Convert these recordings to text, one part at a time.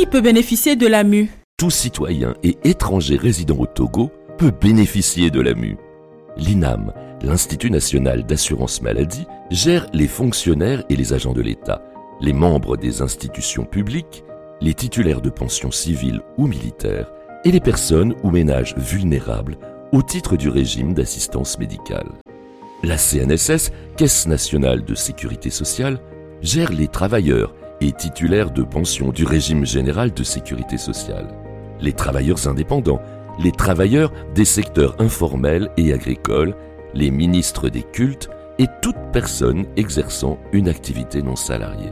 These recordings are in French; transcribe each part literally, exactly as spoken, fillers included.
Qui peut bénéficier de l'A M U? Tout citoyen et étranger résidant au Togo peut bénéficier de l'A M U. L'I N A M, l'Institut national d'assurance maladie, gère les fonctionnaires et les agents de l'État, les membres des institutions publiques, les titulaires de pensions civiles ou militaires et les personnes ou ménages vulnérables au titre du régime d'assistance médicale. La C N S S, Caisse nationale de sécurité sociale, gère les travailleurs et titulaires de pensions du régime général de sécurité sociale, les travailleurs indépendants, les travailleurs des secteurs informels et agricoles, les ministres des cultes et toute personne exerçant une activité non salariée.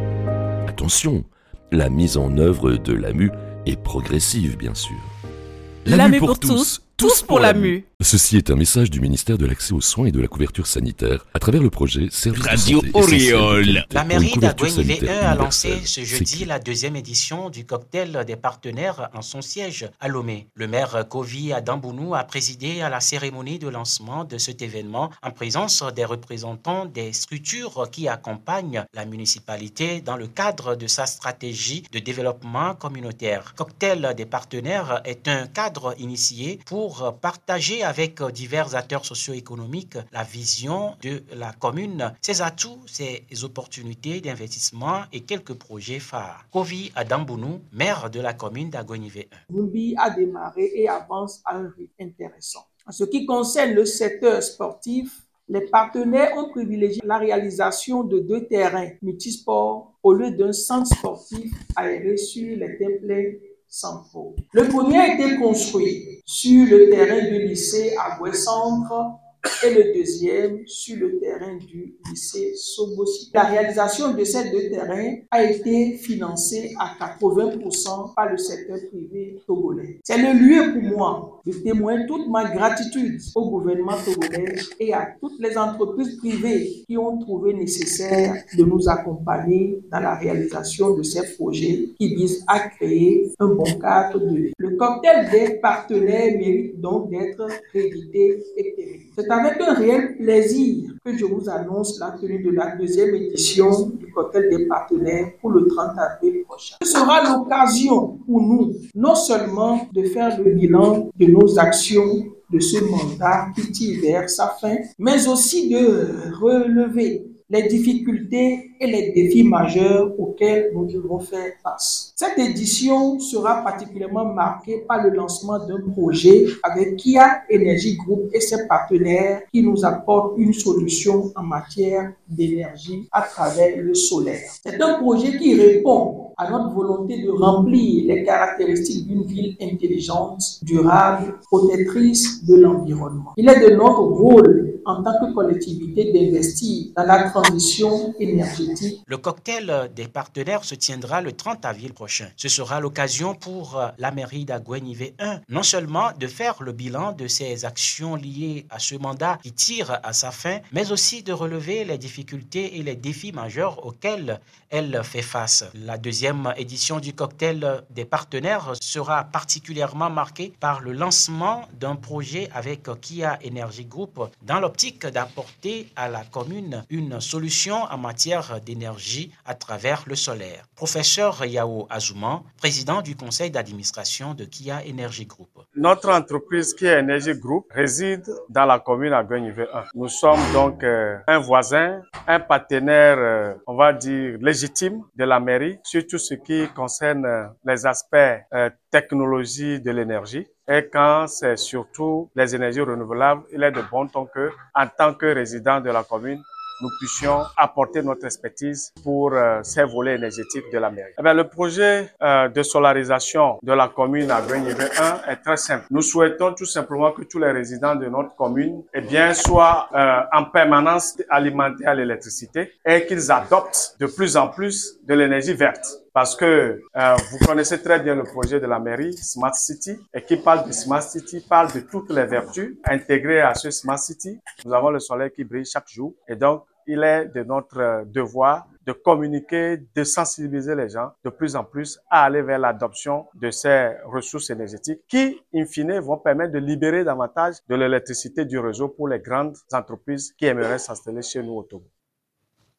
Attention, la mise en œuvre de l'A M U est progressive, bien sûr. L'A M U pour tous, tous pour l'A M U. Ceci est un message du ministère de l'Accès aux soins et de la couverture sanitaire à travers le projet Service Radio de santé Oriole. La mairie d'Aguenivé un a lancé ce jeudi la deuxième édition du cocktail des partenaires en son siège à Lomé. Le maire Kovi Adambounou a présidé à la cérémonie de lancement de cet événement en présence des représentants des structures qui accompagnent la municipalité dans le cadre de sa stratégie de développement communautaire. Cocktail des partenaires est un cadre initié pour partager avec divers acteurs socio-économiques la vision de la commune, ses atouts, ses opportunités d'investissement et quelques projets phares. Kovi Adambounou, maire de la commune d'Aguenivé un. Lumbi a démarré et avance à un rythme intéressant. En ce qui concerne le secteur sportif, les partenaires ont privilégié la réalisation de deux terrains multisports au lieu d'un centre sportif aéré sur les templates centraux. Le premier a été construit sur le terrain du lycée Agoué Centre et le deuxième sur le terrain du lycée Sobosi. La réalisation de ces deux terrains a été financée à quatre-vingts pour cent par le secteur privé togolais. C'est le lieu pour moi de témoigner toute ma gratitude au gouvernement togolais et à toutes les entreprises privées qui ont trouvé nécessaire de nous accompagner dans la réalisation de ces projets qui visent à créer un bon cadre de vie. Le cocktail des partenaires mérite donc d'être réédité et pérennisé. C'est avec un réel plaisir que je vous annonce la tenue de la deuxième édition du cocktail des partenaires pour le trente avril prochain. Ce sera l'occasion pour nous, non seulement de faire le bilan de nos actions de ce mandat qui tire vers sa fin, mais aussi de relever les difficultés et les défis majeurs auxquels nous devons faire face. Cette édition sera particulièrement marquée par le lancement d'un projet avec Kia Energy Group et ses partenaires qui nous apportent une solution en matière d'énergie à travers le solaire. C'est un projet qui répond à notre volonté de remplir les caractéristiques d'une ville intelligente, durable, protectrice de l'environnement. Il est de notre rôle en tant que collectivité d'investir dans la transition énergétique. Le cocktail des partenaires se tiendra le trente avril prochain. Ce sera l'occasion pour la mairie d'Aguenivé un non seulement de faire le bilan de ses actions liées à ce mandat qui tire à sa fin, mais aussi de relever les difficultés et les défis majeurs auxquels elle fait face. La deuxième édition du cocktail des partenaires sera particulièrement marquée par le lancement d'un projet avec Kia Energy Group dans l'optique d'apporter à la commune une solution en matière d'énergie à travers le solaire. Professeur Yao Azouman, président du conseil d'administration de Kia Energy Group. Notre entreprise Kia Energy Group réside dans la commune d'Aguenivé un. Nous sommes donc euh, un voisin, un partenaire, euh, on va dire, légitime de la mairie sur tout ce qui concerne euh, les aspects euh, technologie de l'énergie. Et quand c'est surtout les énergies renouvelables, il est de bon ton que, en tant que résident de la commune, nous puissions apporter notre expertise pour euh, ces volets énergétiques de la mairie. Eh bien, le projet euh, de solarisation de la commune d'Aguenivé un est très simple. Nous souhaitons tout simplement que tous les résidents de notre commune eh bien, soient euh, en permanence alimentés à l'électricité et qu'ils adoptent de plus en plus de l'énergie verte. Parce que euh, vous connaissez très bien le projet de la mairie Smart City et qui parle de Smart City, parle de toutes les vertus intégrées à ce Smart City. Nous avons le soleil qui brille chaque jour et donc il est de notre devoir de communiquer, de sensibiliser les gens de plus en plus à aller vers l'adoption de ces ressources énergétiques qui, in fine, vont permettre de libérer davantage de l'électricité du réseau pour les grandes entreprises qui aimeraient s'installer chez nous au Togo.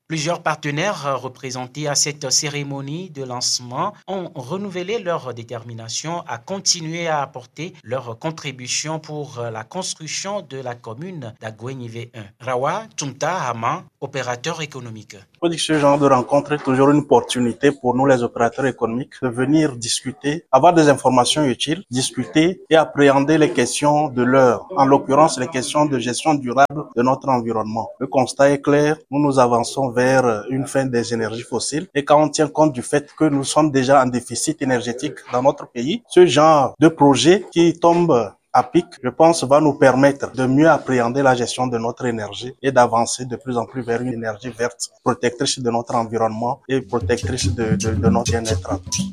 Plusieurs partenaires représentés à cette cérémonie de lancement ont renouvelé leur détermination à continuer à apporter leur contribution pour la construction de la commune d'Agouenivé un. Rawa Tumta Hama, opérateur économique. Ce genre de rencontre est toujours une opportunité pour nous les opérateurs économiques de venir discuter, avoir des informations utiles, discuter et appréhender les questions de l'heure, en l'occurrence les questions de gestion durable de notre environnement. Le constat est clair, nous nous avançons vers une fin des énergies fossiles et quand on tient compte du fait que nous sommes déjà en déficit énergétique dans notre pays, ce genre de projet qui tombe à pic, je pense, va nous permettre de mieux appréhender la gestion de notre énergie et d'avancer de plus en plus vers une énergie verte, protectrice de notre environnement et protectrice de, de, de notre bien-être à tous.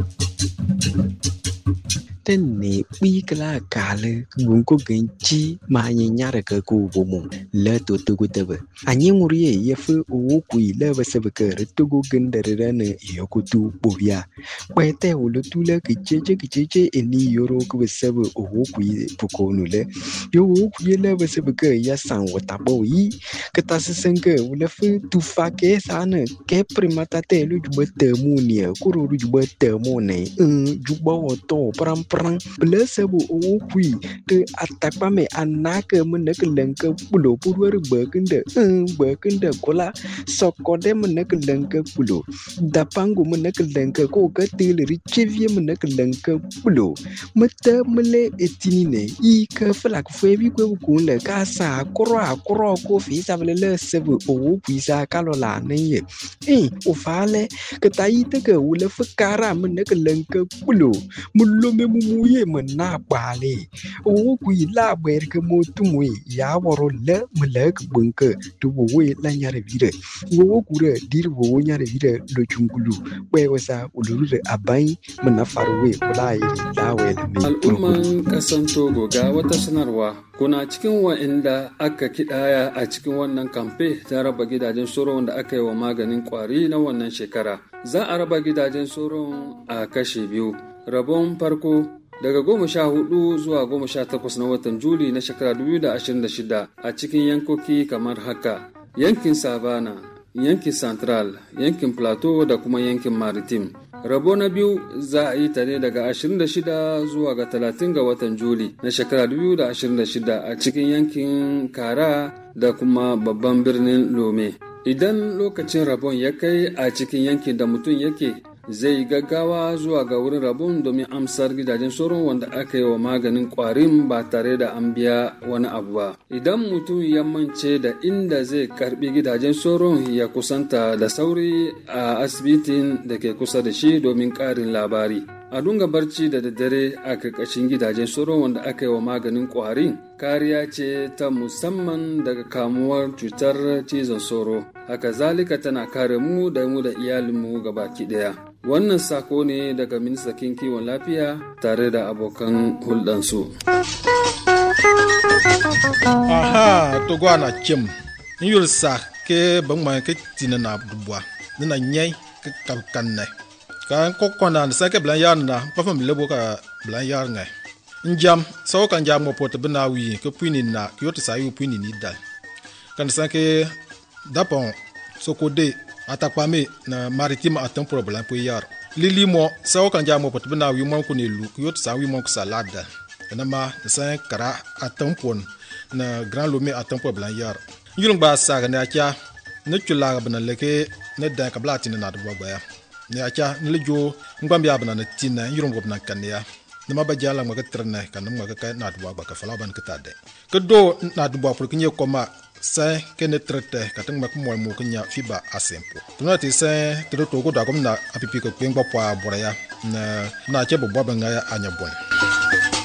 Tene bikla kale gunko genchi manyanya reka ku bomo le to to gutebe anyi murie yefu o kui le basebeke retugo gendere ne yokutu bobia kwete ulutule kicheche kicheche eni yoro ku basebe o kui pukonu le yo kui le basebeke ya san watabo yi ketasenke ulefu tufake sana ke primata te lu jubete munia kuru jubete mone un jubo to pram prang blessebu o kui te atakpame anake meneke lenke pulo purwer bekende un bekende kola sokode meneke lenke pulo dapangu meneke lenke ko gatil richevie meneke lenke pulo mete mele etinine i ke flak febi ko ko le kasa koro akoro ko fi savele sebu o kui sa kalola ne e o fale ke taite ke ule fukara meneke lenke pulo mulome muye mena bale o kui la ber ke motumwe ya woro le melek bunke to we la nyare vire wo kure dir wo nyare vire lo chungulu we wasa uluru abai mena farwe wala yi la we ne al'umman kasan Togo ga wata sanarwa kuna cikin wa'inda aka kidaya a cikin wannan kamfe ta raba gidajen soro wanda aka yi wa maganin kwari na wannan shekara za a raba gidajen soro a kashe biyu rabon farko daga goma sha hudu zuwa goma sha takwas na watan Juli na shekara dubu da ashirin da shida a cikin yankoki kamar haka: yankin Savana, yankin Central, yankin Plateau da kuma yankin Maritime. Rabo na biyu za a yi ta ne daga ashirin da shida zuwa ga talatin ga watan Juli na shekara dubu da ashirin da shida a cikin yankin Kara da kuma babban birnin Lome. Idan lokacin rabon ya kai a cikin yankin da mutum yake, zai gaggawa zuwa ga wurin rabon domin amsar gidajen sauron wanda aka yi wa maganin kwarin ba tare da an biya wani abu ba. Idan mutum ya mance da inda zai karbi gidajen sauron, ya kusanta da sauri a asibitin da ke kusa da shi domin karin labari. A dunga barci da daddare a karkashin gidajen sauron wanda aka yi wa maganin kwarin kariya ce ta musamman daga kamuwar cutar cizon sauro. Haka zalika tana kare mu da mu da iyalinmu gabaki daya. Wannan sako ne daga ministan kiwon lafiya tare da abokan hulɗansu. Aha, to gwana kim. Yul sa ke bangma ke tinana dubwa. Nina nyai ke kapkanne. Ka kokona sa ke blan yarna, pa fam lebo ka blan yarnga. Njam, so kan jam mo pot bina wi ke puini na, ke yoti sa yu puini ni dal. Kan sa ke dapon sokode atakpame na Maritime atin problème pour yar lili mo sawo kan jamo pot bina wi mon ko ne lu yot sa wi mon ko salade na ma sa kara atin pon na Grand Lomé atin problème yar yulung ba sa ga na kya na chula bana leke na da ka blati na do ba ya ne kya ne jo ngam ya bana na tina yulung bana kan ya ne ma ba jala ma ka trene kan ma ka na do ba ka fala ban ka tade ka do na do ba pour kinye koma sa kene trete katang mak mo mo kenya fiba asempo tuna ti sa to to ko da kom na apipi ko kweng ba pa boraya na na che bo ba nga anya bon